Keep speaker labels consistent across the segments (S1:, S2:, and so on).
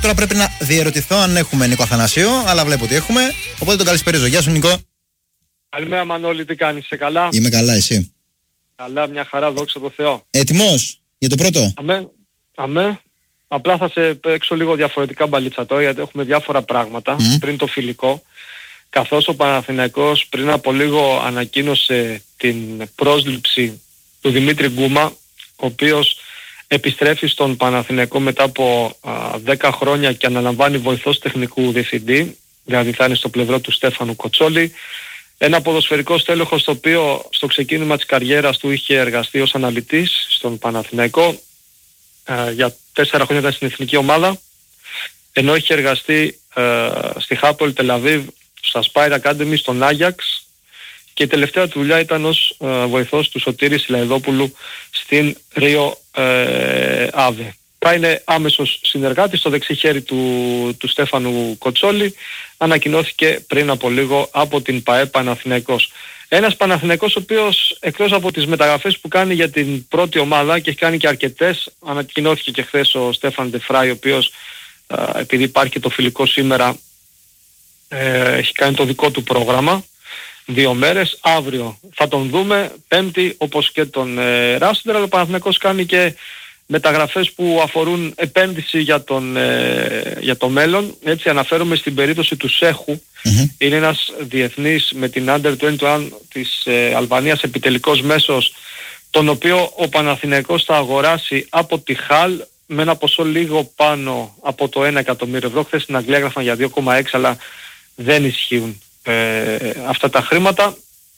S1: Τώρα πρέπει να διερωτηθώ αν έχουμε Νίκο Αθανασίου, αλλά βλέπω ότι έχουμε. Οπότε τον καλησπέριζω. Γεια σου, Νίκο.
S2: Καλημέρα Μανώλη, τι κάνεις, είσαι καλά?
S1: Είμαι καλά, εσύ?
S2: Καλά, μια χαρά, δόξα τω Θεώ.
S1: Έτοιμος για το πρώτο?
S2: Αμέ. Απλά θα σε παίξω λίγο διαφορετικά μπαλίτσα τώρα, γιατί έχουμε διάφορα πράγματα πριν το φιλικό. Καθώς ο Παναθηναϊκός πριν από λίγο ανακοίνωσε την πρόσληψη του Δημήτρη Γκούμα, ο οποίος επιστρέφει στον Παναθηναϊκό μετά από 10 χρόνια και αναλαμβάνει βοηθός τεχνικού διευθυντή, δηλαδή θα είναι στο πλευρό του Στέφανου Κοτσόλη. Ένα ποδοσφαιρικό στέλεχος το οποίο στο ξεκίνημα της καριέρας του είχε εργαστεί ως αναλυτής στον Παναθηναϊκό. Για 4 χρόνια ήταν στην εθνική ομάδα, ενώ είχε εργαστεί στη Hapoel Tel Aviv, στα Spire Academy, στον Άγιαξ, και η τελευταία του δουλειά ήταν ως βοηθός του Σωτήρη Σιλαϊδόπουλου στην Ρίο Άβε. Θα είναι άμεσος συνεργάτης στο δεξί χέρι του Στέφανου Κοτσόλη. Ανακοινώθηκε πριν από λίγο από την ΠΑΕ Παναθηναϊκός. Ένας Παναθηναϊκός ο οποίος εκτός από τις μεταγραφές που κάνει για την πρώτη ομάδα, και έχει κάνει και αρκετές, ανακοινώθηκε και χθες ο Στέφαν Ντεφράι, ο οποίος επειδή υπάρχει το φιλικό σήμερα έχει κάνει το δικό του πρόγραμμα 2 μέρες. Αύριο θα τον δούμε, Πέμπτη, όπως και τον Ράσοντερ, αλλά ο Παναθηναϊκός κάνει και μεταγραφές που αφορούν επένδυση για το μέλλον. Έτσι αναφέρομαι στην περίπτωση του Σέχου. Είναι ένας διεθνής με την Under 21 της Αλβανίας, επιτελικός μέσος, τον οποίο ο Παναθηναϊκός θα αγοράσει από τη Χαλ με ένα ποσό λίγο πάνω από το 1 εκατομμύριο ευρώ. Χθες στην Αγγλία έγραφαν για 2,6, αλλά δεν ισχύουν αυτά τα χρήματα.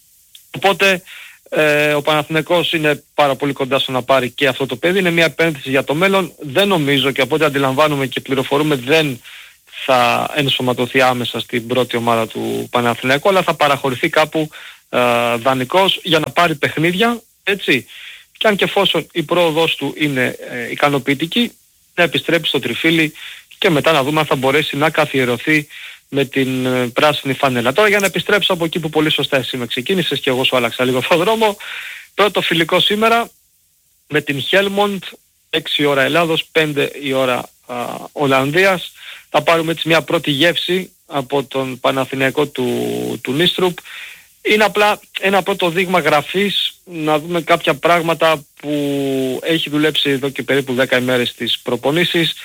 S2: Οπότε ο Παναθηναϊκός είναι πάρα πολύ κοντά στο να πάρει και αυτό το παιδί. Είναι μια επένδυση για το μέλλον. Δεν νομίζω, και από ό,τι αντιλαμβάνουμε και πληροφορούμε, δεν θα ενσωματωθεί άμεσα στην πρώτη ομάδα του Παναθηναϊκού, αλλά θα παραχωρηθεί κάπου δανεικός για να πάρει παιχνίδια, έτσι. Και αν και εφόσον η πρόοδος του είναι ικανοποιητική, να επιστρέψει στο τριφύλι και μετά να δούμε αν θα μπορέσει να καθιερωθεί με την πράσινη φανέλα. Τώρα για να επιστρέψω από εκεί που πολύ σωστά εσύ με ξεκίνησες και εγώ σου άλλαξα λίγο το δρόμο. Πρώτο φιλικό σήμερα με την Χέλμοντ, 6 η ώρα Ελλάδος, 5 η ώρα Ολλανδίας. Θα πάρουμε έτσι μια πρώτη γεύση από τον Παναθηναϊκό του Νίστρουπ. Είναι απλά ένα πρώτο δείγμα γραφής, να δούμε κάποια πράγματα που έχει δουλέψει εδώ και περίπου 10 ημέρες στις προπονήσεις.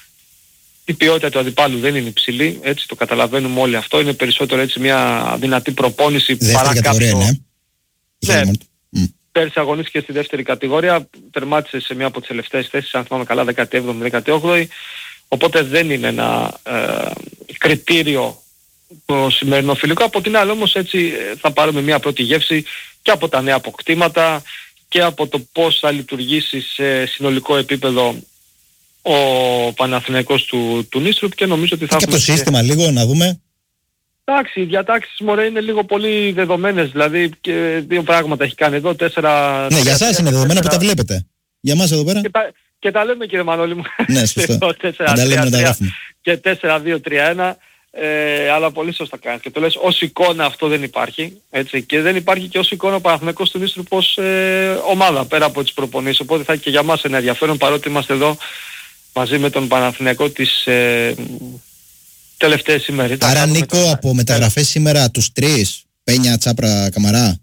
S2: Η ποιότητα του αντιπάλου δεν είναι υψηλή, έτσι το καταλαβαίνουμε όλοι αυτό. Είναι περισσότερο έτσι μια δυνατή προπόνηση παρά κάποιο... Ναι, πέρσι αγωνίστηκε στη δεύτερη κατηγορία, τερμάτισε σε μια από τις τελευταίες θέσεις, αν θυμάμαι καλά 17η-18η, οπότε δεν είναι ένα κριτήριο το σημερινό φιλικό. Από την άλλη όμως έτσι θα πάρουμε μια πρώτη γεύση και από τα νέα αποκτήματα και από το πώς θα λειτουργήσει σε συνολικό επίπεδο ο Παναθηναϊκός του Νίστρουπ, και νομίζω ότι θα
S1: και έχουμε... Και το σύστημα λίγο να δούμε.
S2: Εντάξει, οι διατάξεις μωρέ είναι λίγο πολύ δεδομένες, δηλαδή και 2 πράγματα έχει κάνει εδώ, 4...
S1: Ναι, για εσάς είναι δεδομένα που τα βλέπετε. Για εμάς εδώ πέρα.
S2: Και τα λέμε κύριε Μανώλη μου.
S1: Ναι, σωστό.
S2: 4-3-3 και 4-2-3-1. Αλλά πολύ σωστά κάνεις και το λες, ως εικόνα αυτό δεν υπάρχει, έτσι, και δεν υπάρχει και ως εικόνα ο Παναθηναϊκός του Νίστρουπ ως ομάδα πέρα από τις προπονήσεις, οπότε θα έχει και για μας ένα ενδιαφέρον, παρότι είμαστε εδώ μαζί με τον Παναθηναϊκό τις τελευταίες ημέρες.
S1: Άρα Νίκο, από μεταγραφές σήμερα τους 3, Πένια, Τσάπρα, Καμαρά.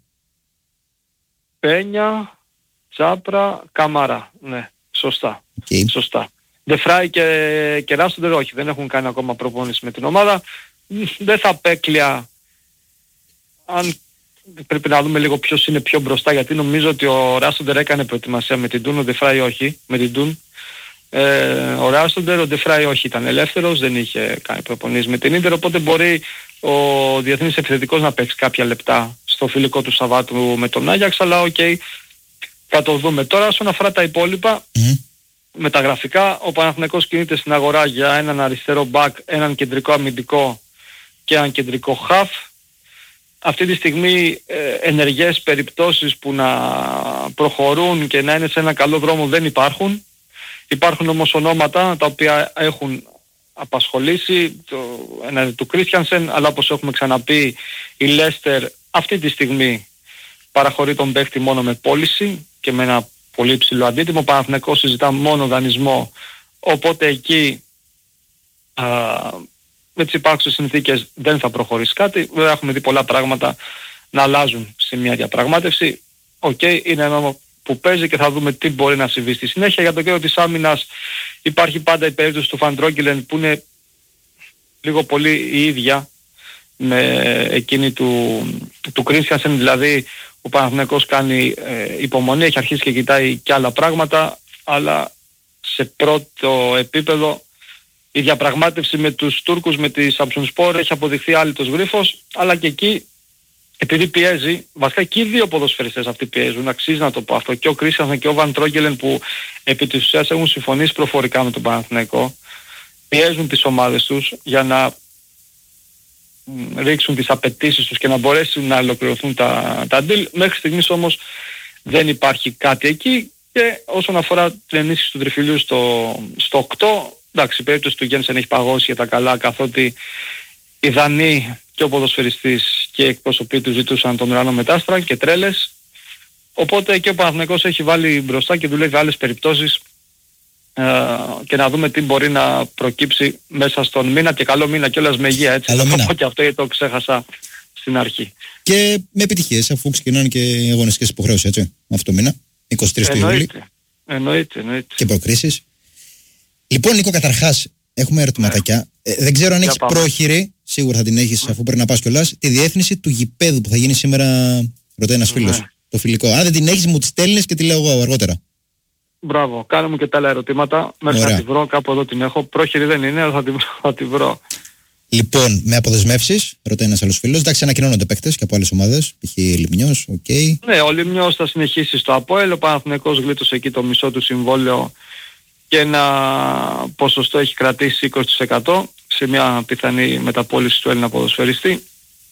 S2: Πένια, Τσάπρα, Καμαρά, ναι, σωστά, σωστά. Ντεφράι και Ράσοντερ όχι, δεν έχουν κάνει ακόμα προπόνηση με την ομάδα. Δεν θα απέκλεια, αν πρέπει να δούμε λίγο ποιος είναι πιο μπροστά, γιατί νομίζω ότι ο Ράσοντερ έκανε προετοιμασία με την Τούν, ο Ντεφράι όχι, με την Τούν. Ο Ράσοντερ, ο Ντεφράι όχι, ήταν ελεύθερος, δεν είχε κάνει προπονήσεις με την Ίντερ, οπότε μπορεί ο διεθνής επιθετικός να παίξει κάποια λεπτά στο φιλικό του Σαββάτου με τον Άγιαξ, αλλά οκ, θα το δούμε. Τώρα όσον αφορά τα υπόλοιπα, μεταγραφικά, ο Παναθηναϊκός κινείται στην αγορά για έναν αριστερό μπακ, έναν κεντρικό αμυντικό και έναν κεντρικό χαφ. Αυτή τη στιγμή ενεργές περιπτώσεις που να προχωρούν και να είναι σε ένα καλό δρόμο δεν υπάρχουν. Υπάρχουν όμως ονόματα τα οποία έχουν απασχολήσει, του Κρίστιανσεν, αλλά όπως έχουμε ξαναπεί η Λέστερ αυτή τη στιγμή παραχωρεί τον παίχτη μόνο με πώληση και με ένα πολύ υψηλό αντίτιμο. Ο Παναθηναϊκός συζητά μόνο δανεισμό, οπότε εκεί με τις υπάρχουσες συνθήκες δεν θα προχωρήσει κάτι. Βέβαια έχουμε δει πολλά πράγματα να αλλάζουν σε μια διαπραγμάτευση. Είναι ένα που παίζει και θα δούμε τι μπορεί να συμβεί στη συνέχεια. Για το κέντρο της άμυνας υπάρχει πάντα η περίπτωση του Φαν Τρόγκελεν που είναι λίγο πολύ η ίδια με εκείνη του Κρίστιανσεν, δηλαδή ο Παναθηναϊκός κάνει υπομονή, έχει αρχίσει και κοιτάει και άλλα πράγματα, αλλά σε πρώτο επίπεδο η διαπραγμάτευση με τους Τούρκους, με τη Σαμψονσπόρ έχει αποδειχθεί άλυτος γρίφος, αλλά και εκεί επειδή πιέζει, βασικά και οι δύο ποδοσφαιριστές αυτοί πιέζουν, αξίζει να το πω αυτό, και ο Κρίστιανσεν και ο Βαν Τρόγκελεν που επί της ουσίας έχουν συμφωνήσει προφορικά με τον Παναθηναϊκό, πιέζουν τις ομάδες τους για να ρίξουν τις απαιτήσεις τους και να μπορέσουν να ολοκληρωθούν τα deal. Μέχρι στιγμής όμως δεν υπάρχει κάτι εκεί. Και όσον αφορά την ενίσχυση του τριφυλιού στο 8, εντάξει, η περίπτωση του Γένσεν έχει παγώσει για τα καλά, καθότι οι Δανείοι και ο ποδοσφαιριστής και οι εκπρόσωποι του ζητούσαν τον ουρανό μετάστρα και τρέλες. Οπότε και ο Παναθηναϊκός έχει βάλει μπροστά και δουλεύει άλλες περιπτώσεις και να δούμε τι μπορεί να προκύψει μέσα στον μήνα, και καλό μήνα κιόλας με υγεία, έτσι. Θα πω και αυτό γιατί το ξέχασα στην αρχή.
S1: Και με επιτυχίες, αφού ξεκινάνε και οι αγωνιστικές υποχρεώσεις, έτσι, αυτό το μήνα, 23 του Ιούλη.
S2: Εννοείται.
S1: Και προκρίσεις. Λοιπόν, Νίκο, καταρχάς, έχουμε ερωτηματάκια. Δεν ξέρω αν έχεις πρόχειρη, σίγουρα θα την έχεις αφού πρέπει να πας κιόλας, τη διεύθυνση του γηπέδου που θα γίνει σήμερα, ρωτάει ένας φίλος, το φιλικό. Αν δεν την έχεις, μου τη στέλνεις και τη λέω εγώ αργότερα.
S2: Μπράβο, κάνε μου και τα άλλα ερωτήματα. Μέχρι να τη βρω, κάπου εδώ την έχω. Πρόχειρη δεν είναι, αλλά θα τη βρω.
S1: Λοιπόν, με αποδεσμεύσεις, ρωτάει ένας άλλος φίλος. Εντάξει, ανακοινώνονται παίκτες και από άλλες ομάδες. Π.χ. Λιμνιός, οκ.
S2: Ναι, ο Λιμνιός θα συνεχίσει στο ΑΠΟΕΛ. Ο Παναθηναϊκός γλίτωσε εκεί το μισό του συμβόλαιο και ένα ποσοστό έχει κρατήσει 20% σε μια πιθανή μεταπώληση του Έλληνα ποδοσφαιριστή.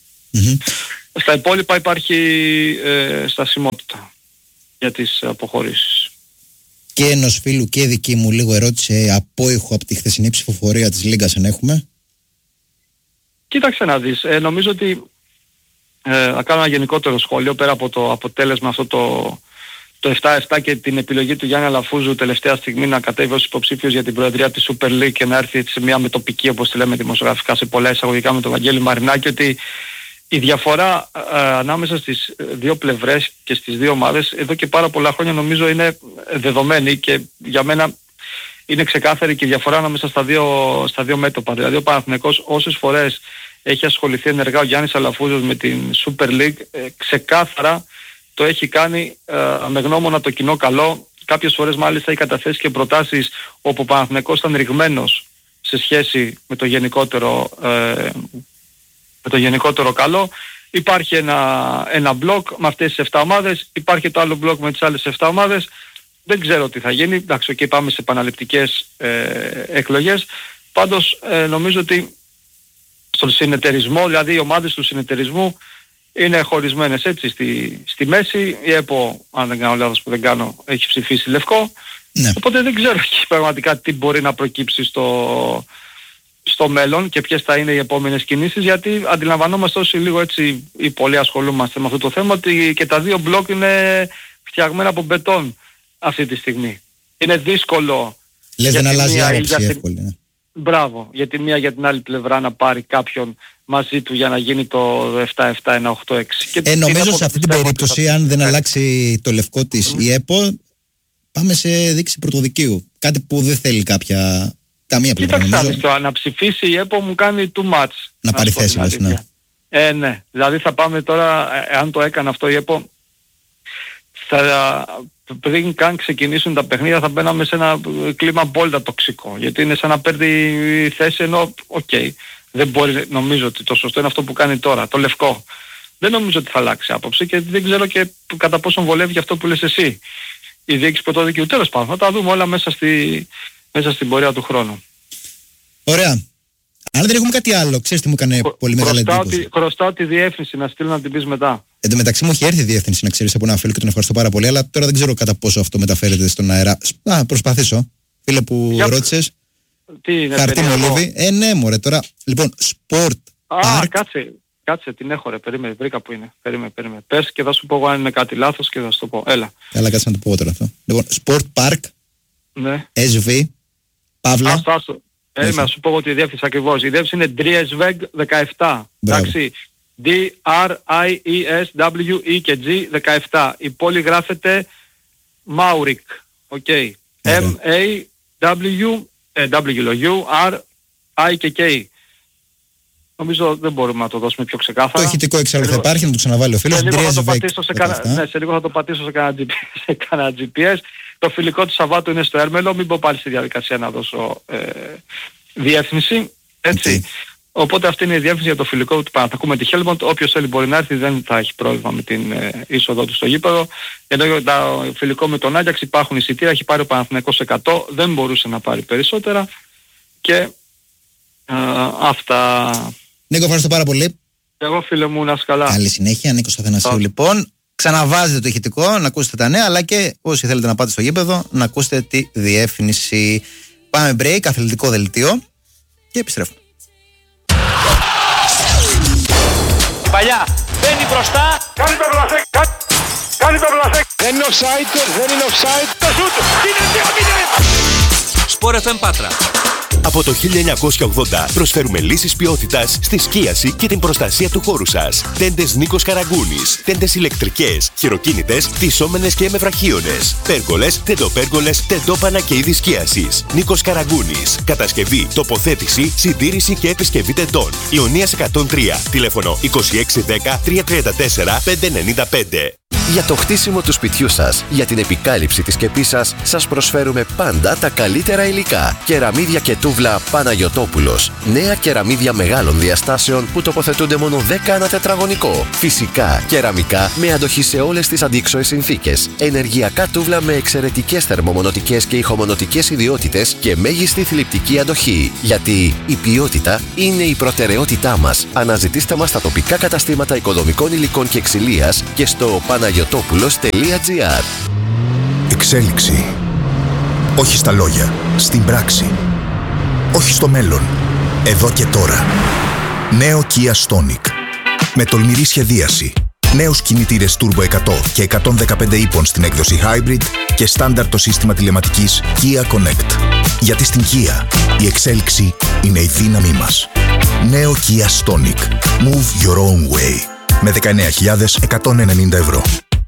S2: Στα υπόλοιπα υπάρχει στασιμότητα για τις αποχωρήσεις.
S1: Και ενός φίλου και δική μου λίγο ερώτησε απόϊχο από τη χθεσινή ψηφοφορία της Λίγκας αν έχουμε.
S2: Κοίταξε να δεις. Νομίζω ότι θα κάνω ένα γενικότερο σχόλιο πέρα από το αποτέλεσμα αυτό το 7-7 και την επιλογή του Γιάννη Αλαφούζου τελευταία στιγμή να κατέβει ως υποψήφιος για την προεδρία της Super League και να έρθει σε μια μετοπική, όπως τη λέμε δημοσιογραφικά σε πολλά εισαγωγικά, με τον Βαγγέλη Μαρινάκη, ότι η διαφορά ανάμεσα στις δύο πλευρές και στις δύο ομάδες εδώ και πάρα πολλά χρόνια νομίζω είναι δεδομένη, και για μένα είναι ξεκάθαρη και η διαφορά ανάμεσα στα δύο μέτωπα. Δηλαδή ο Παναθηναϊκός όσες φορές έχει ασχοληθεί ενεργά ο Γιάννης Αλαφούζος με την Super League, ξεκάθαρα το έχει κάνει με γνώμονα το κοινό καλό. Κάποιες φορές μάλιστα έχει καταθέσει και προτάσεις όπου ο Παναθηναϊκός ήταν ρηγμένος σε σχέση με το γενικότερο καλό. Υπάρχει ένα μπλοκ με αυτές τις 7 ομάδες, υπάρχει το άλλο μπλοκ με τις άλλες 7 ομάδες. Δεν ξέρω τι θα γίνει. Εντάξει, και πάμε σε επαναληπτικές εκλογές. Πάντως νομίζω ότι στον συνεταιρισμό, δηλαδή οι ομάδες του συνεταιρισμού είναι χωρισμένες έτσι στη μέση. Η ΕΠΟ, αν δεν κάνω λάθος που δεν κάνω, έχει ψηφίσει λευκό. Ναι. Οπότε δεν ξέρω πραγματικά τι μπορεί να προκύψει στο μέλλον και ποιες θα είναι οι επόμενες κινήσεις, γιατί αντιλαμβανόμαστε όσοι λίγο έτσι ή πολύ ασχολούμαστε με αυτό το θέμα ότι και τα δύο μπλοκ είναι φτιαγμένα από μπετόν αυτή τη στιγμή. Είναι δύσκολο.
S1: Λες δεν αλλάζει άποψη εύκολη. Ναι.
S2: Μπράβο, γιατί μία για την άλλη πλευρά να πάρει κάποιον μαζί του για να γίνει το 7-7, 1-8-6.
S1: Νομίζω σε αυτή την περίπτωση, αν δεν αλλάξει το λευκό της η ΕΠΟ, πάμε σε δείξη πρωτοδικείου. Κάτι που δεν θέλει καμία πλευρά.
S2: Κοίταξε, να ψηφίσει η ΕΠΟ μου κάνει too much.
S1: Να πάρει θέση μας, ναι.
S2: Ναι, δηλαδή θα πάμε τώρα, αν το έκανε αυτό η ΕΠΟ, πριν καν ξεκινήσουν τα παιχνίδια θα μπαίναμε σε ένα κλίμα απόλυτα τοξικό, γιατί είναι σαν να παίρνει θέση, ενώ δεν μπορεί, νομίζω ότι το σωστό είναι αυτό που κάνει τώρα, το λευκό. Δεν νομίζω ότι θα αλλάξει άποψη και δεν ξέρω και κατά πόσο βολεύει αυτό που λες εσύ. Η διοίκηση πρωτοδικείου, τέλος πάντων, θα τα δούμε όλα μέσα στην πορεία του χρόνου.
S1: Ωραία. Αν δεν έχουμε κάτι άλλο, ξέρεις τι μου έκανε πολύ μεγάλη εντύπωση.
S2: Χρωστάω τη διεύθυνση να στείλω να την πεις μετά.
S1: Εν τω μεταξύ μου έχει έρθει η διεύθυνση, να ξέρεις, από ένα φίλο και τον ευχαριστώ πάρα πολύ, αλλά τώρα δεν ξέρω κατά πόσο αυτό μεταφέρεται στον αέρα. Προσπαθήσω. Φίλε που ρώτησες.
S2: Τι είναι,
S1: χαρτί μολύβι. Ναι, μωρέ, τώρα. Λοιπόν, Sport Park.
S2: Κάτσε, την έχω ρε, περίμενε, βρήκα που είναι. Περίμενε. Πες και θα σου πω αν είναι κάτι λάθος και θα σου το πω. Έλα.
S1: Καλά, κάτσε να το πω τώρα αυτό. Λοιπόν, Sport Park.
S2: Ναι.
S1: SV. Παύλα.
S2: Να σου πω εγώ τη διεύθυνση ακριβώς. Η διεύθυνση είναι Driesweg 17. Εντάξει. D-R-I-E-S-W-E και G 17. Η πόλη γράφεται Maurik. Οκ. M-A-W-R-I και K. Νομίζω δεν μπορούμε να το δώσουμε πιο ξεκάθαρα.
S1: Το ηχητικό εξάλλου θα υπάρχει, να το ξαναβάλει ο φίλος.
S2: Σε λίγο θα το πατήσω σε κανένα GPS. Το φιλικό του Σαββάτου είναι στο Έρμελο. Μην πω πάλι στη διαδικασία να δώσω διεύθυνση. Έτσι. Οπότε αυτή είναι η διεύθυνση για το φιλικό του Παναθηναϊκού με τη Χέλμοντ. Όποιος θέλει μπορεί να έρθει, δεν θα έχει πρόβλημα με την είσοδο του στο γήπεδο. Ενώ για το φιλικό με τον Άγιαξ υπάρχουν εισιτήρια, έχει πάρει ο Παναθηναϊκός 100, δεν μπορούσε να πάρει περισσότερα. Και αυτά.
S1: Νίκο, ευχαριστώ πάρα πολύ.
S2: Εγώ φίλε μου, να είσαι καλά.
S1: Καλή συνέχεια, Νίκος Αθανασίου λοιπόν. Ξαναβάζετε το ηχητικό, να ακούσετε τα νέα, αλλά και όσοι θέλετε να πάτε στο γήπεδο, να ακούσετε τη διεύθυνση. Πάμε break, αθλητικό δελτίο και επιστρέφουμε.
S3: Παλιά, μπαίνει μπροστά.
S4: Κάνει το μπλασέ, κάνει το μπλασέ.
S3: Δεν είναι offside, δεν είναι offside.
S4: Το σούτ, είναι 2-0.
S3: Sport FM Πάτρα.
S5: Από το 1980 προσφέρουμε λύσεις ποιότητας στη σκίαση και την προστασία του χώρου σας. Τέντες Νίκος Καραγκούνης. Τέντες ηλεκτρικές, χειροκίνητες, τυσσόμενες και εμεφραχίονες. Πέργολες, τεντοπέργολες, τεντόπανα και είδη σκίασης. Νίκος Καραγκούνης. Κατασκευή, τοποθέτηση, συντήρηση και επισκευή τεντών. Ιωνίας 103. Τηλέφωνο 2610 334 595.
S6: Για το χτίσιμο του σπιτιού σας, για την επικάλυψη της σκεπής σας, σας προσφέρουμε πάντα τα καλύτερα υλικά. Κεραμίδια και τούβλα Παναγιωτόπουλος. Νέα κεραμίδια μεγάλων διαστάσεων που τοποθετούνται μόνο 10 ανά τετραγωνικό. Φυσικά, κεραμικά με αντοχή σε όλες τις αντίξωες συνθήκες. Ενεργειακά τούβλα με εξαιρετικές θερμομονωτικές και ηχομονωτικές ιδιότητες και μέγιστη θλιπτική αντοχή. Γιατί η ποιότητα είναι η προτεραιότητά μας. Αναζητήστε μας στα τοπικά καταστήματα οικοδομικών υλικών και ξυλίας και στο panagiotopulos.gr.
S7: Εξέλιξη. Όχι στα λόγια, στην πράξη. Όχι στο μέλλον, εδώ και τώρα. Νέο Kia Stonic. Με τολμηρή σχεδίαση. Νέους κινητήρες Turbo 100 και 115 ύπων στην έκδοση Hybrid και στάνταρ το σύστημα τηλεματικής Kia Connect. Γιατί στην Kia η εξέλιξη είναι η δύναμή μας. Νέο Kia Stonic. Move your own way. Με 19.190 ευρώ.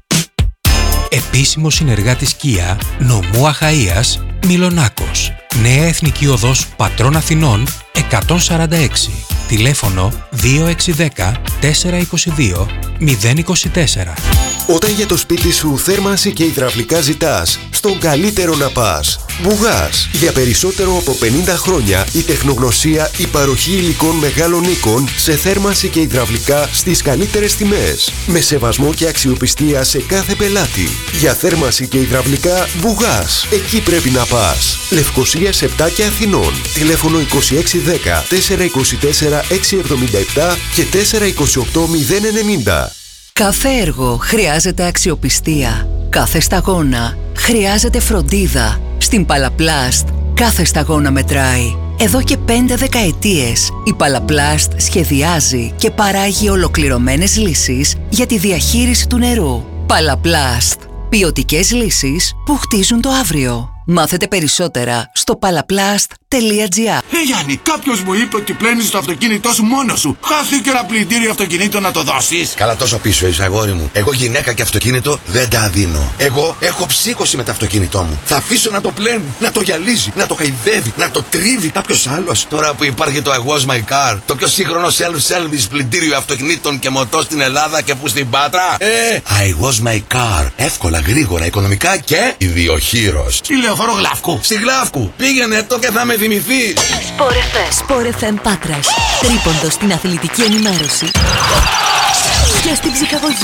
S8: Επίσημο συνεργάτης Kia, νομού Αχαΐας, Μιλονάκος. Νέα Εθνική Οδός Πατρών Αθηνών 146. Τηλέφωνο 2610 422 024.
S5: Όταν για το σπίτι σου θέρμανση και υδραυλικά ζητάς, στον καλύτερο να πας. Μπουγάς. Για περισσότερο από 50 χρόνια η τεχνογνωσία, η παροχή υλικών μεγάλων οίκων σε θέρμανση και υδραυλικά στις καλύτερες τιμές. Με σεβασμό και αξιοπιστία σε κάθε πελάτη. Για θέρμανση και υδραυλικά Μπουγάς. Εκεί πρέπει να πας. Λευκοσίας 7 και Αθηνών. Τηλέφωνο 2610 424 677 και 428 090.
S9: Κάθε έργο χρειάζεται αξιοπιστία. Κάθε σταγόνα χρειάζεται φροντίδα. Στην Παλαπλάστ κάθε σταγόνα μετράει. Εδώ και 5 δεκαετίες η Παλαπλάστ σχεδιάζει και παράγει ολοκληρωμένες λύσεις για τη διαχείριση του νερού. Παλαπλάστ. Ποιοτικές λύσεις που χτίζουν το αύριο. Μάθετε περισσότερα στο palaplast.gr.
S10: Γιάννη, κάποιος μου είπε ότι πλένεις το αυτοκίνητό σου μόνος σου. Χάθηκε ένα πλυντήριο αυτοκινήτων να το δώσεις.
S11: Καλά, τόσο πίσω είσαι, αγόρι μου. Εγώ γυναίκα και αυτοκίνητο δεν τα δίνω. Εγώ έχω ψύχωση με το αυτοκίνητό μου. Θα αφήσω να το πλένει, να το γυαλίζει, να το χαϊδεύει, να το τρίβει κάποιος άλλος. Τώρα που υπάρχει το I Was My Car, το πιο σύγχρονο self-service πλυντήριο αυτοκινήτων και μοτό στην Ελλάδα και που στην Πάτρα. I Was My Car. Εύκολα, γρήγορα, οικονομικά και ιδιοχείρος.
S10: Χώρο Γλαύκου.
S11: Στη Γλαύκου. Πήγαινε το και θα με θυμηθείς.
S9: Sport FM Πάτρας. Τρίποντο στην αθλητική ενημέρωση και στην ψυχαγωγία.